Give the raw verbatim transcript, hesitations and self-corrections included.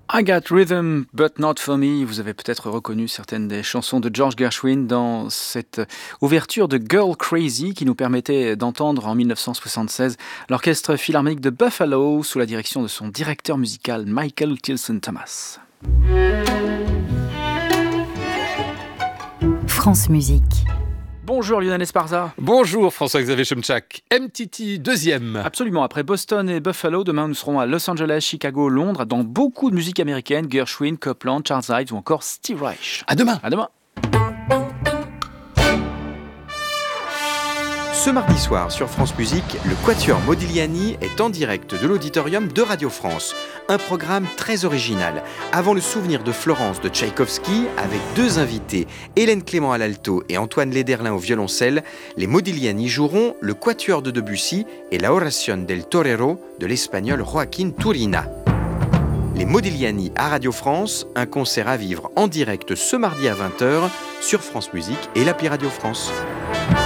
I Got Rhythm, But Not For Me. Vous avez peut-être reconnu certaines des chansons de George Gershwin dans cette ouverture de Girl Crazy qui nous permettait d'entendre en dix-neuf cent soixante-seize l'orchestre philharmonique de Buffalo sous la direction de son directeur musical Michael Tilson Thomas. France Musique. Bonjour Lionel Esparza. Bonjour François-Xavier Chomchak. M T T deuxième. Absolument, après Boston et Buffalo, demain nous serons à Los Angeles, Chicago, Londres, dans beaucoup de musique américaine, Gershwin, Copland, Charles Ives ou encore Steve Reich. À demain. À demain. Ce mardi soir sur France Musique, le Quatuor Modigliani est en direct de l'auditorium de Radio France. Un programme très original. Avant le souvenir de Florence de Tchaïkovski, avec deux invités, Hélène Clément à l'alto et Antoine Lederlin au violoncelle, les Modigliani joueront le Quatuor de Debussy et la Oración del Torero de l'espagnol Joaquín Turina. Les Modigliani à Radio France, un concert à vivre en direct ce mardi à vingt heures sur France Musique et l'appli Radio France.